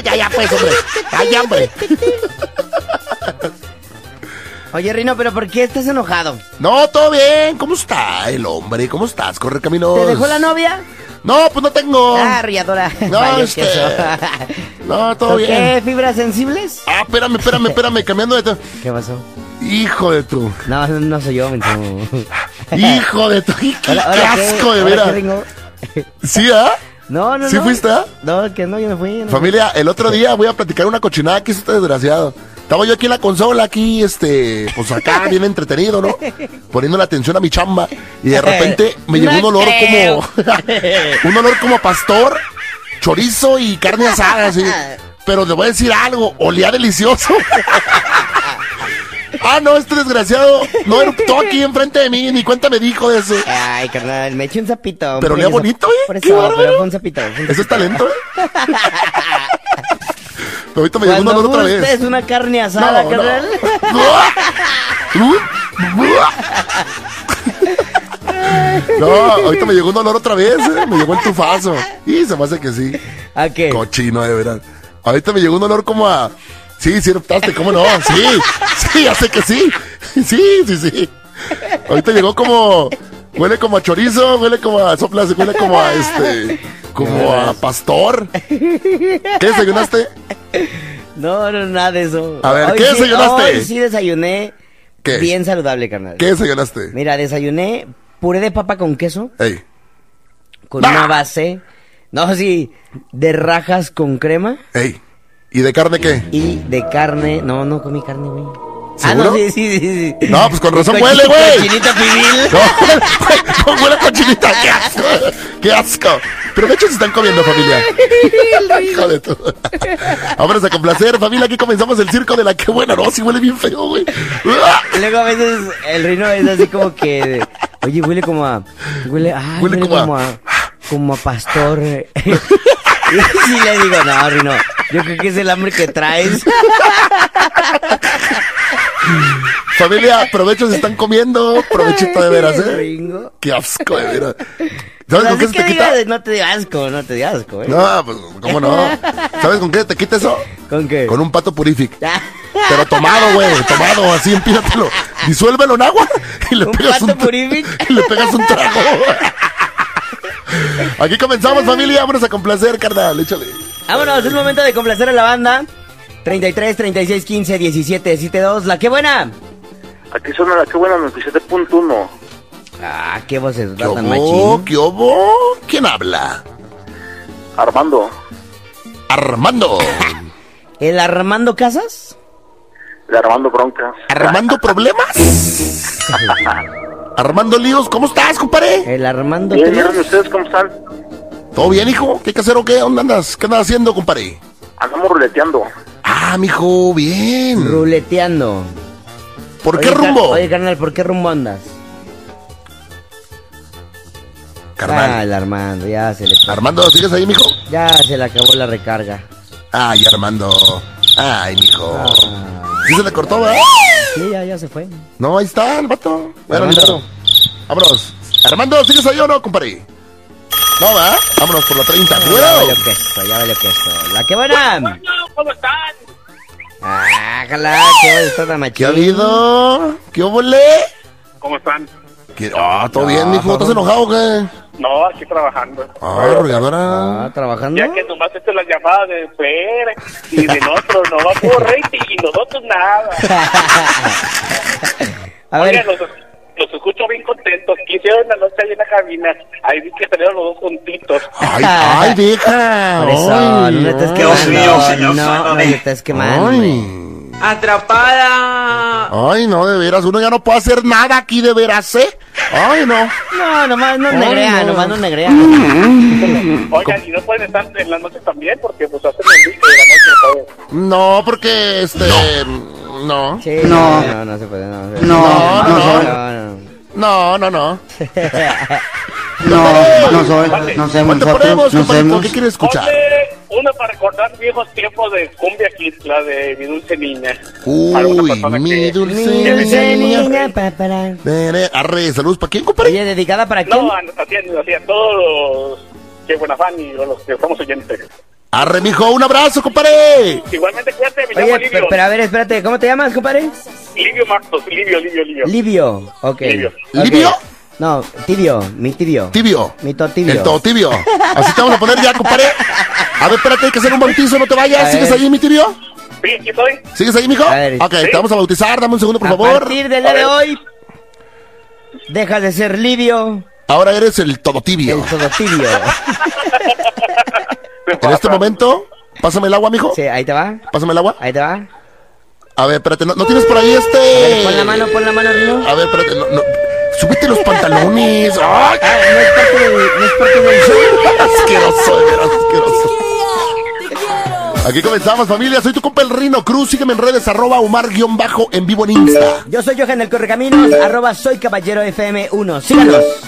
ya, pues, hombre. Ay, hombre. Oye, Rino, ¿pero por qué estás enojado? No, todo bien. ¿Cómo está el hombre? ¿Cómo estás? Corre camino. ¿Te dejó la novia? No, pues no tengo. Ah, riadora. No, no, todo bien. ¿Qué? ¿Fibras sensibles? Ah, espérame, cambiando de tema. ¿Qué pasó? Hijo de tu. No soy yo, Hijo de tu. Qué asco, de veras. veras. ¿Sí, ah? No. ¿Sí fuiste, ah? No, que no, yo no fui. Familia, el otro día voy a platicar una cochinada que hizo este desgraciado. Estaba yo aquí en la consola, pues acá, bien entretenido, ¿no? Poniendo la atención a mi chamba. Y de repente me llegó un olor un olor como a pastor, chorizo y carne asada, así. Pero le voy a decir algo, olía delicioso. Ah, no, este desgraciado no eruptó aquí enfrente de mí, ni cuenta me dijo de eso. Ay, carnal, me eché un zapito. Pero olía bonito, Por Qué eso, bárbaro. pero fue un zapito. Eso es talento, Pero ahorita me llegó un olor otra vez. Es una carne asada, No, carnal. No, ahorita me llegó un olor otra vez, me llegó el tufazo. Y se me hace que sí. ¿A qué? Cochino, de verdad. Ahorita me llegó un olor como a... Sí, eruptaste, ¿cómo no? Sí, ya sé que sí. Sí. Ahorita llegó como... Huele como a chorizo, huele como a soplas, huele como a como a pastor. ¿Qué desayunaste? No, nada de eso. A ver, ¿qué desayunaste? Hoy sí desayuné. ¿Qué? Bien saludable, carnal. ¿Qué desayunaste? Mira, desayuné puré de papa con queso. Ey. Con una base. No, sí, de rajas con crema. Ey. ¿Y de carne qué? Y de carne. No comí carne, güey. ¿Seguro? Ah, no, sí. No, pues con razón huele, güey. Cochinita pibil. No, huele a cochinita. Qué asco. Pero de hecho se están comiendo, familia. Hijo de todo. Vámonos a complacer, familia. Aquí comenzamos el circo de la que buena. No, sí huele bien feo, güey. Luego a veces el Rino es así como que... Oye, huele como a... Huele como a pastor. Y le digo, no, Rino, yo creo que es el hambre que traes. Familia, provecho se están comiendo. Provechito de veras, Ringo. Qué asco, de veras. ¿Sabes con qué se te quita? No te digas asco, No, pues, ¿cómo no? ¿Sabes con qué te quita eso? ¿Con qué? Con un pato purific. Pero tomado, güey, así, empínatelo. Disuélvelo en agua y le pegas un purific? Y le pegas un trago. Aquí comenzamos, familia. Vámonos a complacer, carnal, échale. Vámonos, es momento de complacer a la banda. 33, 36, 15, 17, 72. La que buena. Aquí suena la que buena 97.1. Ah, qué voz es ¿Qué tan obo? machín. ¿Qué obo? ¿Quién habla? Armando. ¿El Armando Casas? De Armando Broncas. ¿Armando problemas? ¿Armando líos? ¿Cómo estás, compadre? ¿El Armando Bien, Casas? miren ustedes cómo están. ¿Todo bien, hijo? ¿Qué hay que hacer o qué? ¿Dónde andas? ¿Qué andas haciendo, compadre? Andamos ruleteando. Ah, mijo, bien. Ruleteando. ¿Por qué rumbo? Oye, carnal, ¿por qué rumbo andas? Carnal. Ah, el Armando, ya se le... Armando, ¿sigues ahí, mijo? Ya se le acabó la recarga. Ay, Armando. Ay, mijo. Ah. ¿Sí se le cortó, verdad? Sí, ya se fue. No, ahí está el vato. Bueno, Armando. listo. Vámonos. Armando, ¿sigues ahí o no, compadre? No, ¿verdad? Vámonos por la 30. Ya ¡Bueno! valió queso. La que buena. ¿Cómo están? Ah, jala, qué está tan machín. ¿Qué ha habido? ¿Qué obole? ¿Cómo están? ¿Todo bien, mijo? ¿Estás enojado o qué? No, aquí trabajando. Rogadora. Ah, trabajando. Ya que nomás esta es la llamada de Fer y de nosotros, no va por rating y nosotros nada. A ver, Oigan, los escucho bien contentos. Quisieron la noche ahí en la cabina. Ahí vi que salieron los dos juntitos. Ay, deja. por eso, Ay, no me estés ay. quemando. No me estés quemando. Ay. ¡Atrapada! Ay, no, de veras, uno ya no puede hacer nada aquí, de veras, ¿eh? Ay, no. No, nomás no Ay, negrea, no. nomás no negrea. Oigan, y no pueden estar en las noches también porque pues hacen el disco de la noche todo. No, porque, no. Sí, No. no se puede, no. No. No soy, no sé, ¿Cuánto ponemos, nosotros, no compadrito? hacemos. ¿Qué quieres escuchar? Ponle una para recordar viejos tiempos de Cumbia Kids, la de Mi Dulce Niña. Para una Uy, persona mi que- dulce niña. niña, papara. Arre, saludos, ¿para quién, compadre? Oye, ¿dedicada para quién? No, así a todos los que buena fan y los que estamos oyentes. Arre, mijo, un abrazo, compadre. Igualmente, cuídate, me llamo Oye, Livio. pero a ver, espérate, ¿cómo te llamas, compadre? Livio Martos, Livio. Livio, ok. Livio. Ok. ¿Livio? No, tibio, mi tibio. Tibio. Mi totibio. El todo tibio. Así te vamos a poner ya, compadre. A ver, espérate, hay que hacer un bautizo, no te A vayas. ¿Sigues ver. ahí, mi tibio? Sí, aquí estoy. ¿Sigues ahí, mijo? A ver. Ok, te vamos a bautizar, dame un segundo, por A favor. partir del día de hoy, dejas de ser Livio, Ahora eres el todo tibio. el totibio. En este momento, pásame el agua, mijo. Sí, ahí te va, Pásame el agua. ahí te va. A ver, espérate, ¿no tienes por ahí A ver, pon la mano, Rino. A ver, espérate, no. Súbete los pantalones. ¡Ay! No es parte del show. Asqueroso, de veras, asqueroso. Aquí comenzamos, familia. Soy tu compa el Rino Cruz. Sígueme en redes, @Omar_en vivo en Insta. Yo soy Johan del Correcaminos, @soy caballero FM1. Síganos.